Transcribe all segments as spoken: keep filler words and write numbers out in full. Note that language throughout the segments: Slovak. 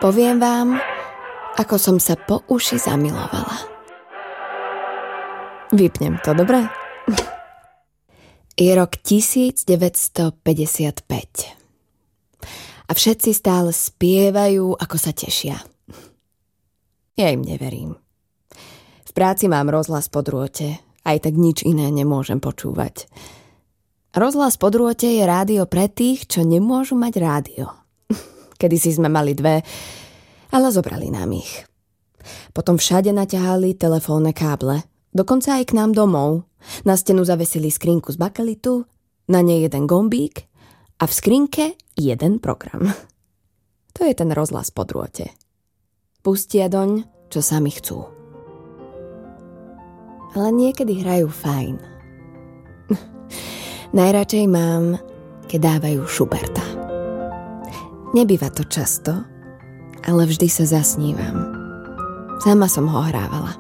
Poviem vám, ako som sa po uši zamilovala. Vypnem to, dobre? Je rok devätnásťstopäťdesiatpäť. A všetci stále spievajú, ako sa tešia. Ja im neverím. V práci mám rozhlas po drôte, aj tak nič iné nemôžem počúvať. Rozhlas po drôte je rádio pre tých, čo nemôžu mať rádio. Kedysi sme mali dve, ale zobrali nám ich. Potom všade naťahali telefónne káble, dokonca aj k nám domov. Na stenu zavesili skrinku z bakelitu, na nej jeden gombík a v skrinke jeden program. To je ten rozhlas po drôte. Pustia doň, čo sami chcú. Ale niekedy hrajú fajn. Najradšej mám, keď dávajú Schuberta. Nebýva to často, ale vždy sa zasnívam. Sama som ho hrávala.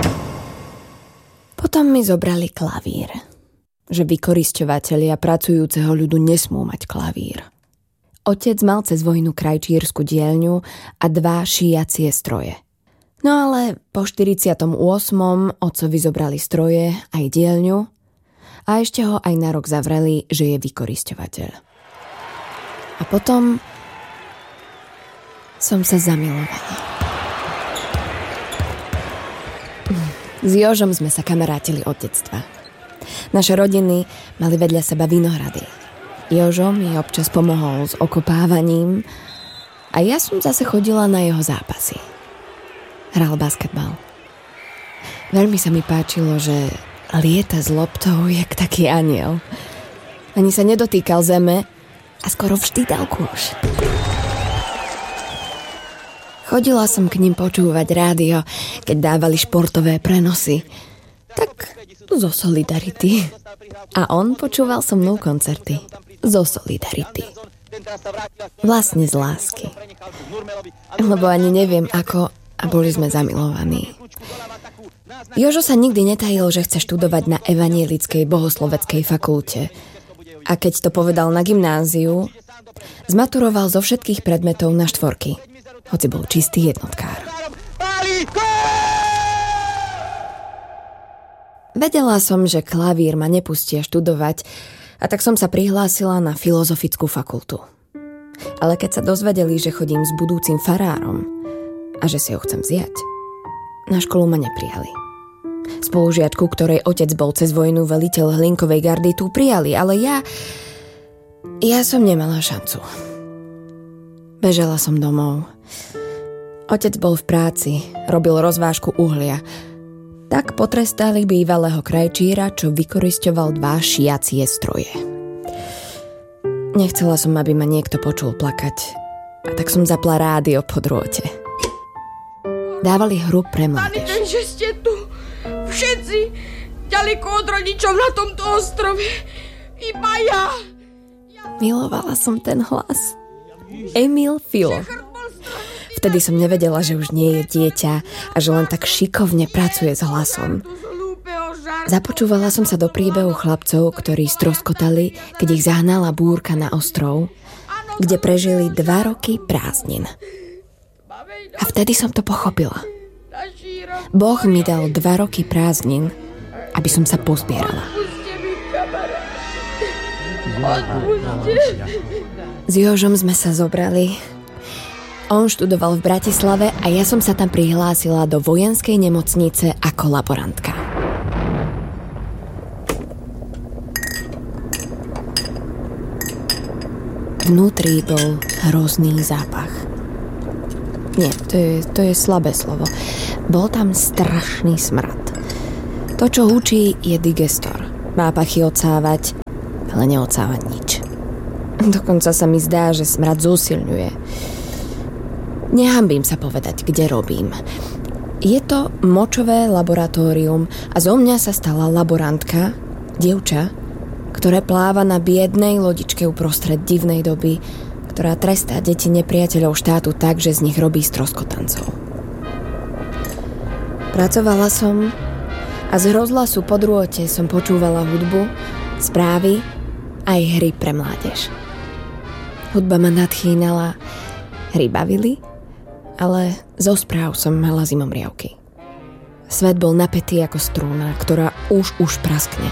Potom mi zobrali klavír. Že vykorisťovatelia pracujúceho ľudu nesmú mať klavír. Otec mal cez vojnu krajčírsku dielňu a dva šíjacie stroje. No ale po štyridsiatom ôsmom otcovi zobrali stroje aj dielňu a ešte ho aj na rok zavreli, že je vykorisťovateľ. A potom som sa zamilovala. S Jožom sme sa kamarátili od detstva. Naše rodiny mali vedľa seba vinohrady. Jožo mi občas pomohol s okopávaním a ja som zase chodila na jeho zápasy. Hral basketbal. Veľmi sa mi páčilo, že lieta s loptou jak taký anjel. Ani sa nedotýkal zeme a skoro vždy dal kôš. Chodila som k ním počúvať rádio, keď dávali športové prenosy. Tak zo solidarity. A on počúval so mnou koncerty. Zo solidarity. Vlastne z lásky. Lebo ani neviem ako a boli sme zamilovaní. Jožo sa nikdy netajil, že chce študovať na evanielickej bohosloveckej fakulte. A keď to povedal na gymnáziu, zmaturoval zo všetkých predmetov na štvorky. Hoci bol čistý jednotkár. Vedela som, že klavír ma nepustia študovať, a tak som sa prihlásila na filozofickú fakultu. Ale keď sa dozvedeli, že chodím s budúcim farárom a že si ho chcem vziať, na školu ma neprijali. Spolužiačku, ktorej otec bol cez vojnu veliteľ Hlinkovej gardy, tu prijali, ale ja... Ja som nemala šancu. Bežala som domov. Otec bol v práci, robil rozvážku uhlia. Tak potrestali bývalého krajčíra, čo vykorisťoval dva šiacie stroje. Nechcela som, aby ma niekto počul plakať, a tak som zapla rádio po drôte. Dávali hru pre mládež. Ani ten, že ste tu všetci ďaleko od rodičov na tomto ostrove. Iba ja. Milovala som ten hlas. Emil Filo. Vtedy som nevedela, že už nie je dieťa a že len tak šikovne pracuje s hlasom. Započúvala som sa do príbehu chlapcov, ktorí stroskotali, keď ich zahnala búrka na ostrov, kde prežili dva roky prázdnin. A vtedy som to pochopila. Boh mi dal dva roky prázdnin, aby som sa pozbierala. S Jožom sme sa zobrali. On študoval v Bratislave a ja som sa tam prihlásila do vojenskej nemocnice ako laborantka. Vnútri bol hrozný zápach. Nie, to je, to je slabé slovo. Bol tam strašný smrad. To, čo hučí, je digestor. Má pachy odsávať, ale neodsáva nič. Dokonca sa mi zdá, že smrad zosilňuje. Nehambím sa povedať, kde robím. Je to močové laboratórium a zo mňa sa stala laborantka, dievča, ktoré pláva na biednej lodičke uprostred divnej doby, ktorá trestá deti nepriateľov štátu tak, že z nich robí stroskotancov. Pracovala som a z rozhlasu po drôte som počúvala hudbu, správy aj hry pre mládež. Hudba ma nadchýnala, hry bavili Ale zo správ som mala zimomriavky. Svet bol napätý ako strúna, ktorá už už praskne.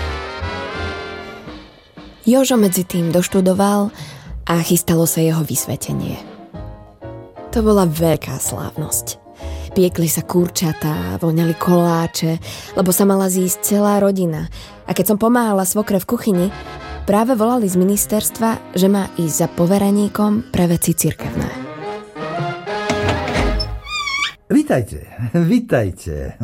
Jožo medzi tým doštudoval a chystalo sa jeho vysvetenie. To bola veľká slávnosť. Piekli sa kurčatá, voňali koláče, lebo sa mala zísť celá rodina. A keď som pomáhala svokre v kuchyni, práve volali z ministerstva, že má ísť za poveraníkom pre veci cirkevné. Vitajte, vitajte.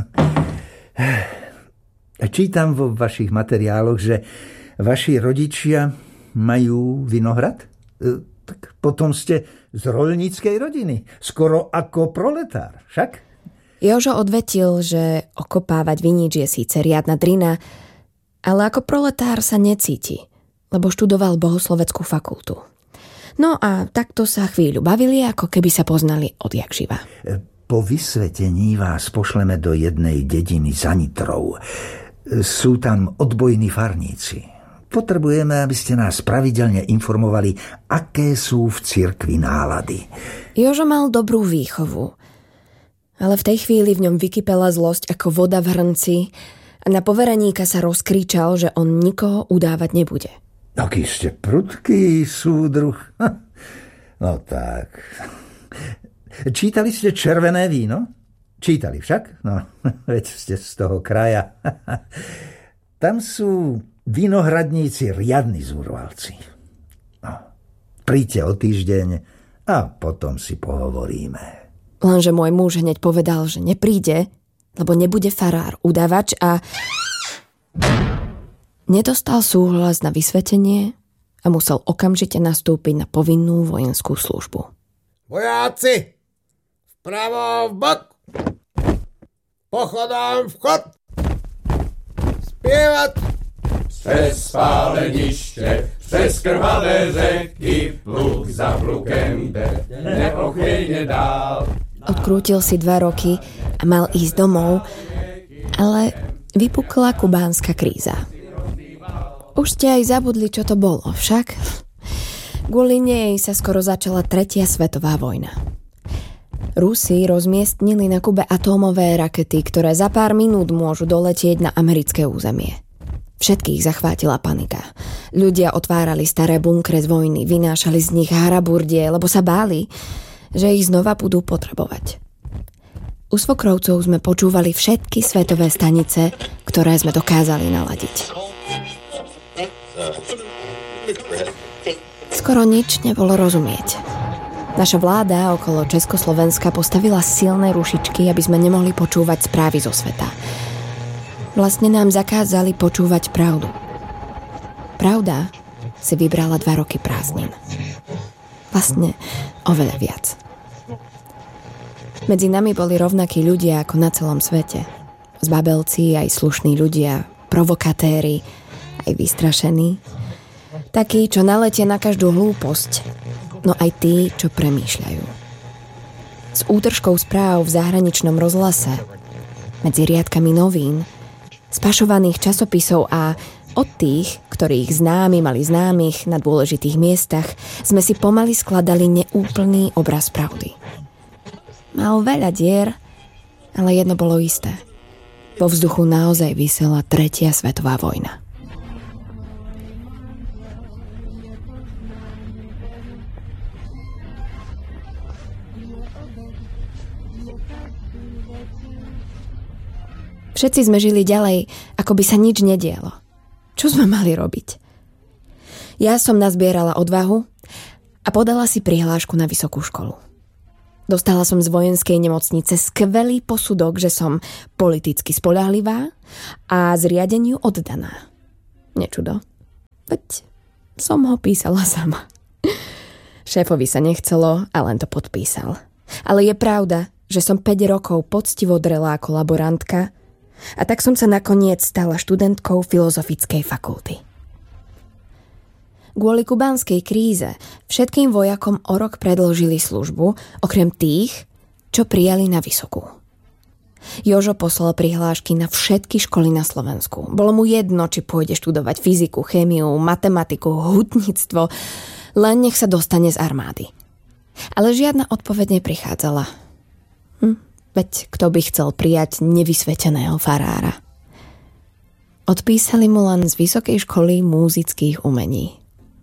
Čítam vo vašich materiáloch, že vaši rodičia majú vinohrad? Tak potom ste z roľníckej rodiny, skoro ako proletár, však? Jožo odvetil, že okopávať viníč je síce riadna drina, ale ako proletár sa necíti, lebo študoval bohosloveckú fakultu. No a takto sa chvíľu bavili, ako keby sa poznali odjak živa. Po vysvetení vás pošleme do jednej dediny za Nitrou. Sú tam odbojní farníci. Potrebujeme, aby ste nás pravidelne informovali, aké sú v cirkvi nálady. Jožo mal dobrú výchovu, ale v tej chvíli v ňom vykypela zlosť ako voda v hrnci a na poveraníka sa rozkričal, že on nikoho udávať nebude. Aký ste prudký, súdruh. No tak... Čítali ste Červené víno? Čítali však? No, veď ste z toho kraja. Tam sú vinohradníci riadni zúrvalci. No, príďte o týždeň a potom si pohovoríme. Lenže môj muž hneď povedal, že nepríde, lebo nebude farár udavač a nedostal súhlas na vysvetenie a musel okamžite nastúpiť na povinnú vojenskú službu. Vojáci! Vpravo, vbok! Pochodám vchod! Spievať! Přes spáleniště, přes krvavé řeky, pluk za plukem jde neochvějně dál. Odkrútil si dva roky a mal ísť domov, ale vypukla kubánska kríza. Už ste aj zabudli, čo to bolo, však? Kvôli nej sa skoro začala tretia svetová vojna. Rusi rozmiestnili na Kube atómové rakety, ktoré za pár minút môžu doletieť na americké územie. Všetkých zachvátila panika. Ľudia otvárali staré bunkre z vojny, vynášali z nich haraburdie, lebo sa báli, že ich znova budú potrebovať. U svokrovcov sme počúvali všetky svetové stanice, ktoré sme dokázali naladiť. Skoro nič nebolo rozumieť. Naša vláda okolo Československa postavila silné rušičky, aby sme nemohli počúvať správy zo sveta. Vlastne nám zakázali počúvať pravdu. Pravda si vybrala dva roky prázdnin. Vlastne oveľa viac. Medzi nami boli rovnakí ľudia ako na celom svete. Zbabelci, aj slušní ľudia, provokatéri, aj vystrašení. Takí, čo naletia na každú hlúposť, no aj tí, čo premýšľajú. S útržkou správ v zahraničnom rozhlase, medzi riadkami novín, spašovaných časopisov a od tých, ktorých známi mali známych na dôležitých miestach, sme si pomaly skladali neúplný obraz pravdy. Mal veľa dier, ale jedno bolo isté. Vo vzduchu naozaj visela tretia svetová vojna. Všetci sme žili ďalej, ako by sa nič nedialo. Čo sme mali robiť? Ja som nazbierala odvahu a podala si prihlášku na vysokú školu. Dostala som z vojenskej nemocnice skvelý posudok, že som politicky spoľahlivá a zriadeniu oddaná. Nečudo. Veď som ho písala sama. Šéfovi sa nechcelo a len to podpísal. Ale je pravda, že som päť rokov poctivo drela ako laborantka a tak som sa nakoniec stala študentkou filozofickej fakulty. Kvôli kubánskej kríze všetkým vojakom o rok predĺžili službu, okrem tých, čo prijali na vysokú. Jožo poslal prihlášky na všetky školy na Slovensku. Bolo mu jedno, či pôjde študovať fyziku, chémiu, matematiku, hutníctvo, len nech sa dostane z armády. Ale žiadna odpoveď neprichádzala. Hm, veď kto by chcel prijať nevysveteného farára? Odpísali mu len z Vysokej školy múzických umení.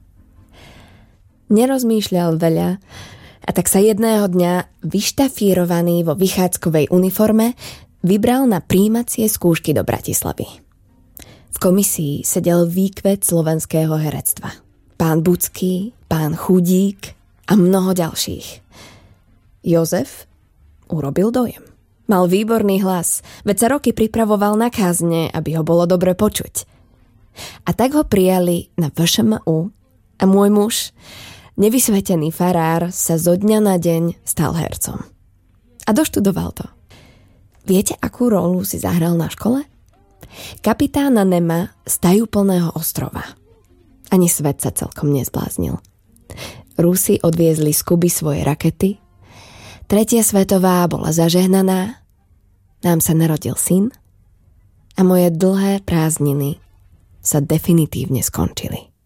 Nerozmýšľal veľa a tak sa jedného dňa vyštafírovaný vo vychádzkovej uniforme vybral na prijímacie skúšky do Bratislavy. V komisii sedel výkvet slovenského herectva. Pán Bucký, pán Chudík a mnoho ďalších. Jozef urobil dojem. Mal výborný hlas, veď sa roky pripravoval na kázne, aby ho bolo dobre počuť. A tak ho prijali na vé š em ú a môj muž, nevysvetený farár, sa zo dňa na deň stal hercom. A doštudoval to. Viete, akú rolu si zahral na škole? Kapitána Nema z tajúplného ostrova. Ani svet sa celkom nezbláznil. Rusi odviezli z Kuby svoje rakety, Tretia svetová bola zažehnaná, nám sa narodil syn a moje dlhé prázdniny sa definitívne skončili.